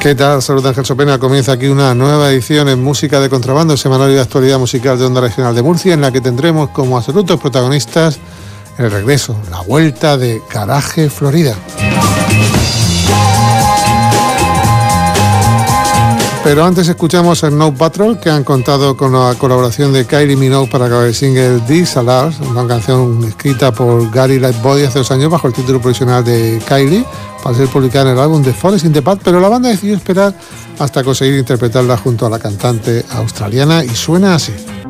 ¿Qué tal? Saludos, Ángel Sopena. Comienza aquí una nueva edición en Música de Contrabando, el semanario de actualidad musical de Onda Regional de Murcia, en la que tendremos como absolutos protagonistas el regreso, la vuelta de Garaje Florida. Pero antes escuchamos a Snow Patrol, que han contado con la colaboración de Kylie Minogue para grabar el single These Alarms, una canción escrita por Gary Lightbody hace 2 años bajo el título provisional de Kylie, para ser publicada en el álbum The Forest in the Path, pero la banda decidió esperar hasta conseguir interpretarla junto a la cantante australiana y suena así.